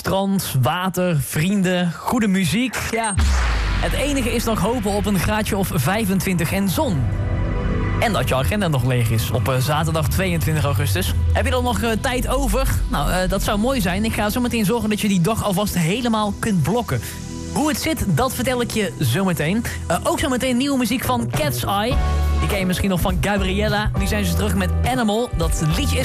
strand, water, vrienden, goede muziek. Ja, het enige is nog hopen op een graadje of 25 en zon. En dat je agenda nog leeg is op zaterdag 22 augustus. Heb je dan nog tijd over? Nou, dat zou mooi zijn. Ik ga zo meteen zorgen dat je die dag alvast helemaal kunt blokken. Hoe het zit, dat vertel ik je zometeen. Ook zometeen nieuwe muziek van Cat's Eye. Die ken je misschien nog van Gabriella. Nu zijn ze terug met Animal. Dat liedje is